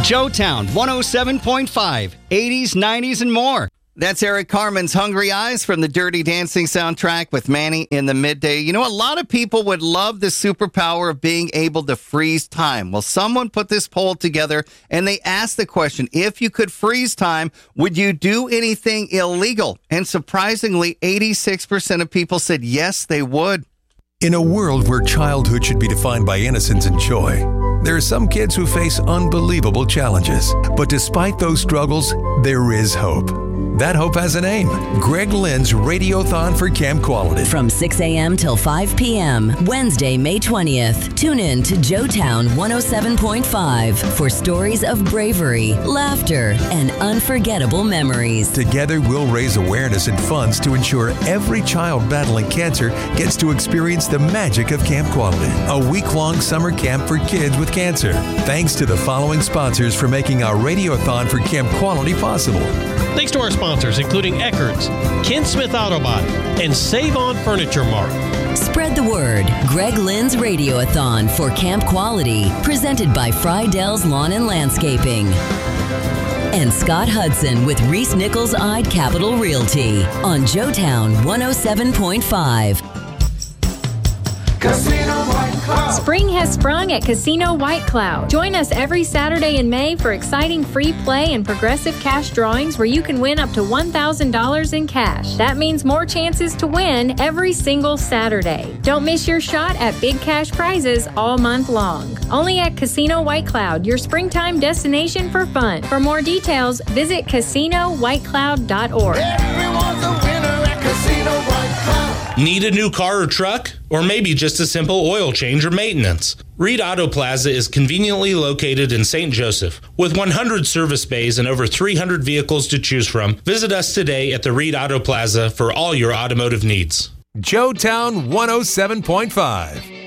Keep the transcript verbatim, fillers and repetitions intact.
Joetown one oh seven point five, eighties, nineties, and more. That's Eric Carmen's Hungry Eyes from the Dirty Dancing soundtrack with Manny in the midday. You know, a lot of people would love the superpower of being able to freeze time. Well, someone put this poll together and they asked the question, if you could freeze time, would you do anything illegal? And surprisingly, eighty-six percent of people said yes, they would. In a world where childhood should be defined by innocence and joy, there are some kids who face unbelievable challenges. But despite those struggles, there is hope. That hope has a name. Greg Lynn's Radiothon for Camp Quality. From six a.m. till five p.m., Wednesday, May twentieth. Tune in to Joetown one oh seven point five for stories of bravery, laughter, and unforgettable memories. Together, we'll raise awareness and funds to ensure every child battling cancer gets to experience the magic of Camp Quality, a week-long summer camp for kids with cancer. Thanks to the following sponsors for making our Radiothon for Camp Quality possible. Thanks to our sponsors, including Eckert's, Ken Smith Autobody, and Save On Furniture Mart. Spread the word. Greg Lynn's Radiothon for Camp Quality, presented by Frydell's Lawn and Landscaping. And Scott Hudson with Reese Nichols Eyed Capital Realty on Joetown one oh seven point five. Casino White Cloud. Spring has sprung at Casino White Cloud. Join us every Saturday in May for exciting free play and progressive cash drawings where you can win up to one thousand dollars in cash. That means more chances to win every single Saturday. Don't miss your shot at big cash prizes all month long. Only at Casino White Cloud, your springtime destination for fun. For more details, visit casino white cloud dot org. Everyone's a winner at Casino White Cloud. Need a new car or truck? Or maybe just a simple oil change or maintenance? Reed Auto Plaza is conveniently located in Saint Joseph. With one hundred service bays and over three hundred vehicles to choose from, visit us today at the Reed Auto Plaza for all your automotive needs. Joetown one oh seven point five.